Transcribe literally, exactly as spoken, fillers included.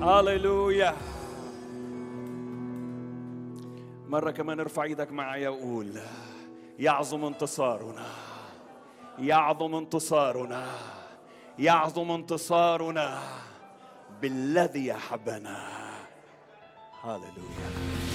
هاليلويا. مرة كمان ارفع ايدك معايا وقول: يعظم انتصارنا، يعظم انتصارنا، يعظم انتصارنا بالذي أحبنا. هاليلويا.